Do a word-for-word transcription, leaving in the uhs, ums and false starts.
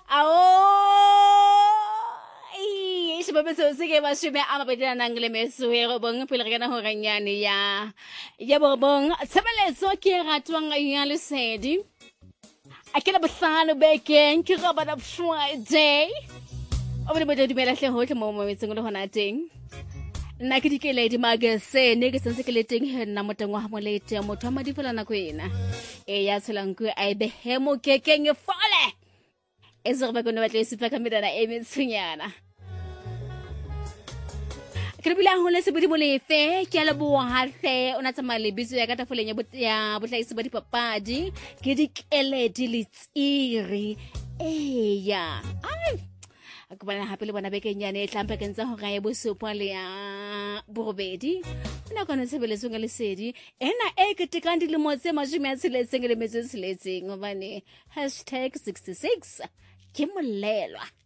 Ai, sebab so sige ba siya ama pwede na nang lemeso hero bang pila ka na ho kanyani ya. Ya bobong sabale so ki ratwang ayan lesedi. Akila basano beken ki ka ba na Friday. Obo ba di mela hle ho tlo mo mo tsengolo hona teng. Nna ke dikele di magase ne ke sentse ke le teng he nna motengwa ha mo lete motho ma di fola na kwena. E ya tshelanku ai behemo kekeng e fole. Ezore ba kono batla isipa kamera na emetsunyana. Ke bila ho le se bodi molefe ke la bo ha hle ona tsa male biso ya ka tafoleng ya botlaisi ba dipapadi ke dikele di litsiri eya ai akubana hape le bona beke nyane e tlampa ke ntsa ho ga e bo sopa le ya borobedi ona kona sebelezo nga lesedi ena e ke tekandi le motse majimi a tseletseng le metso tseletseng obane hashtag sixty-six ke molelwa